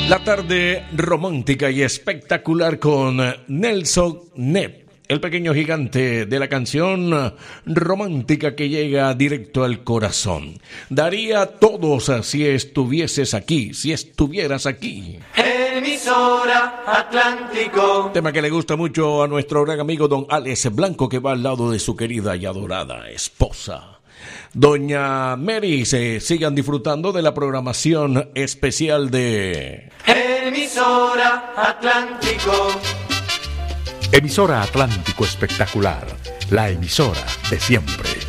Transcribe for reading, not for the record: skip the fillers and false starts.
La tarde romántica y espectacular con Nelson Ned, el pequeño gigante de la canción romántica que llega directo al corazón. Daría todos si estuvieses aquí, si estuvieras aquí. Emisora Atlántico. Tema que le gusta mucho a nuestro gran amigo don Alex Blanco, que va al lado de su querida y adorada esposa Doña Mary. Sigan disfrutando de la programación especial de Emisora Atlántico. Emisora Atlántico Espectacular, la emisora de siempre.